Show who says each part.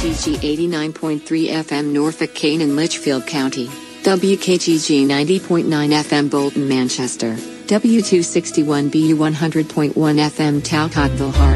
Speaker 1: WKGG 89.3 FM Norfolk, Kane and Litchfield County, WKGG 90.9 FM Bolton, Manchester, W261BU 100.1 FM Talcottville, Hart.